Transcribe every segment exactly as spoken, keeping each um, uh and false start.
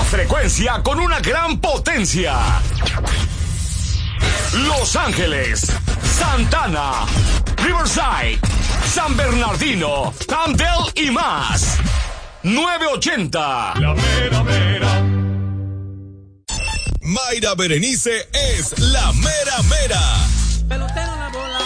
frecuencia con una gran potencia. Los Ángeles, Santana, Riverside, San Bernardino, Camden y más. nueve ochenta. La mera mera. Mayra Berenice es la mera mera. Pelotero la bola.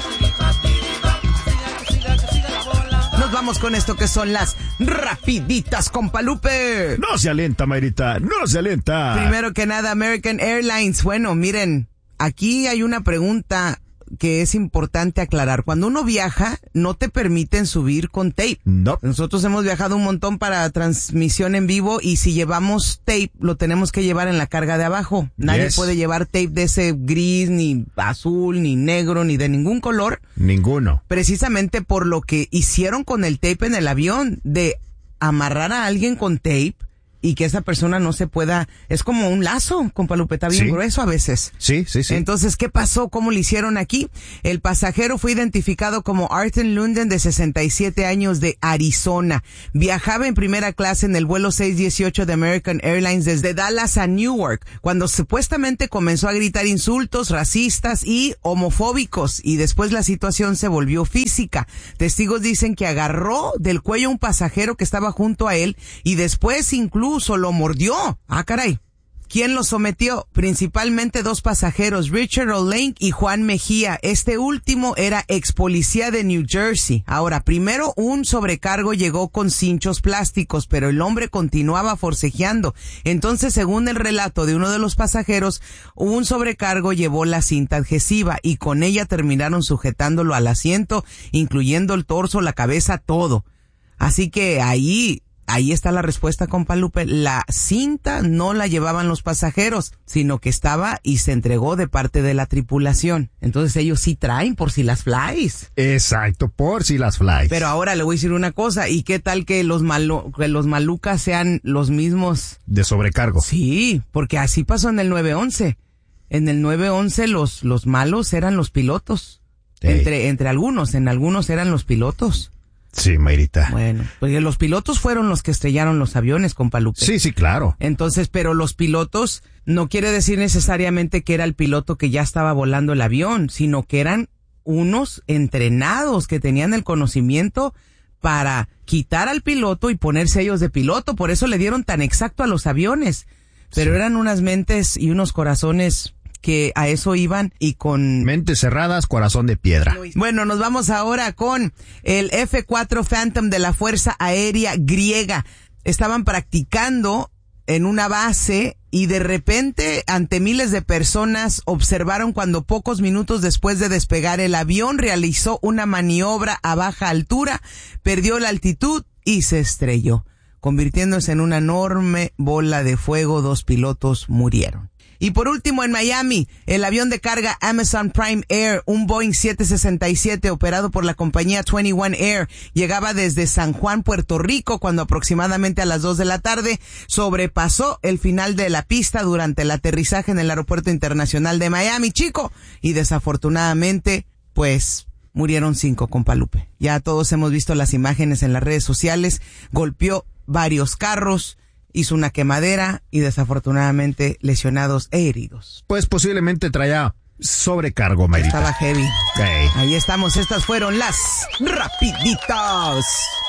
Nos vamos con esto que son las rapiditas, compa Lupe. No se alienta, Mayrita, no se alienta. Primero que nada, American Airlines. Bueno, miren, aquí hay una pregunta que es importante aclarar. Cuando uno viaja, no te permiten subir con tape. No. Nosotros hemos viajado un montón para transmisión en vivo y si llevamos tape, lo tenemos que llevar en la carga de abajo. Nadie Yes. puede llevar tape de ese gris, ni azul, ni negro, ni de ningún color. Ninguno. Precisamente por lo que hicieron con el tape en el avión, de amarrar a alguien con tape y que esa persona no se pueda, es como un lazo, compa Lupe, está bien Sí. grueso a veces. Sí, sí, sí. Entonces, ¿qué pasó? ¿Cómo lo hicieron aquí? El pasajero fue identificado como Arthur Lunden, de sesenta y siete años, de Arizona. Viajaba en primera clase en el vuelo seiscientos dieciocho de American Airlines desde Dallas a Newark, cuando supuestamente comenzó a gritar insultos racistas y homofóbicos, y después la situación se volvió física. Testigos dicen que agarró del cuello a un pasajero que estaba junto a él y después incluso lo mordió. Ah, caray. ¿Quién lo sometió? Principalmente dos pasajeros, Richard O'Lane y Juan Mejía. Este último era ex policía de New Jersey. Ahora, primero un sobrecargo llegó con cinchos plásticos, pero el hombre continuaba forcejeando. Entonces, según el relato de uno de los pasajeros, un sobrecargo llevó la cinta adhesiva y con ella terminaron sujetándolo al asiento, incluyendo el torso, la cabeza, todo. Así que ahí... Ahí está la respuesta, compa Lupe. La cinta no la llevaban los pasajeros, sino que estaba y se entregó de parte de la tripulación. Entonces ellos sí traen por si las flies. Exacto, por si las flies. Pero ahora le voy a decir una cosa. ¿Y qué tal que los malo, que los malucas sean los mismos? De sobrecargo. Sí, porque así pasó en el nueve once. En el nueve once los, los malos eran los pilotos. Ey. Entre, entre algunos, en algunos eran los pilotos. Sí, Mayrita. Bueno, porque los pilotos fueron los que estrellaron los aviones, compa Lupe. Sí, sí, claro. Entonces, pero los pilotos no quiere decir necesariamente que era el piloto que ya estaba volando el avión, sino que eran unos entrenados que tenían el conocimiento para quitar al piloto y ponerse ellos de piloto. Por eso le dieron tan exacto a los aviones. Pero Sí. eran unas mentes y unos corazones que a eso iban y con... Mentes cerradas, corazón de piedra. Bueno, nos vamos ahora con el F cuatro Phantom de la Fuerza Aérea Griega. Estaban practicando en una base y de repente, ante miles de personas, observaron cuando pocos minutos después de despegar el avión realizó una maniobra a baja altura, perdió la altitud y se estrelló, convirtiéndose en una enorme bola de fuego. Dos pilotos murieron. Y por último, en Miami, el avión de carga Amazon Prime Air, un Boeing siete sesenta y siete operado por la compañía veintiuno Air, llegaba desde San Juan, Puerto Rico, cuando aproximadamente a las dos de la tarde sobrepasó el final de la pista durante el aterrizaje en el Aeropuerto Internacional de Miami, chico. Y desafortunadamente, pues... murieron cinco, compa Lupe. Ya todos hemos visto las imágenes en las redes sociales. Golpeó varios carros, hizo una quemadera y desafortunadamente lesionados e heridos. Pues posiblemente traía sobrecargo, Mayrita. Estaba heavy. Hey. Ahí estamos, estas fueron las rapiditas.